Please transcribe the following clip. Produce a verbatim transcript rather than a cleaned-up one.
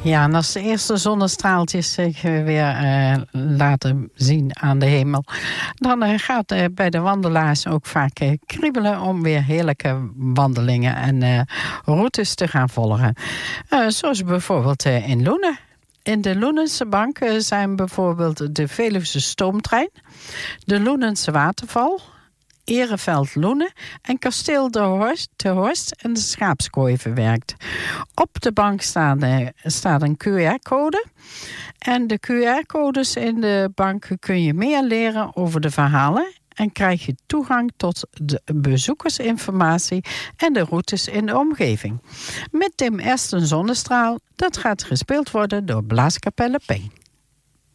Ja, en als de eerste zonnestraaltjes zich weer uh, laten zien aan de hemel, dan uh, gaat uh, bij de wandelaars ook vaak uh, kriebelen om weer heerlijke wandelingen en uh, routes te gaan volgen. Uh, zoals bijvoorbeeld uh, in Loenen. In de Loenense Bank uh, zijn bijvoorbeeld de Veluwse Stoomtrein, de Loenense Waterval, Ereveld Loenen en Kasteel de Horst, de Horst en de Schaapskooi verwerkt. Op de bank staat, uh, staat een Q R-code. En de Q R-codes in de bank kun je meer leren over de verhalen en krijg je toegang tot de bezoekersinformatie en de routes in de omgeving. Met Tim Esten Zonnestraal, dat gaat gespeeld worden door Blaaskapelle Peng.